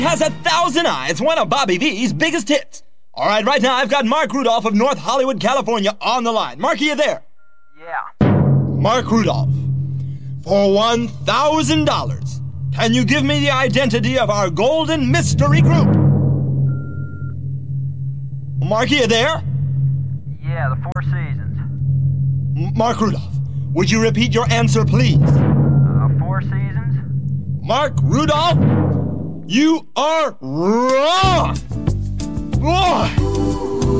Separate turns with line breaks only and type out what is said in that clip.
Has 1,000 eyes, one of Bobby V's biggest hits. All right, right now I've got Mark Rudolph of North Hollywood, California on the line. Mark, are you there?
Yeah.
Mark Rudolph, for $1,000, can you give me the identity of our golden mystery group? Mark, are you there?
Yeah, the Four Seasons.
Mark Rudolph, would you repeat your answer, please?
Four Seasons?
Mark Rudolph, you are wrong! Boy!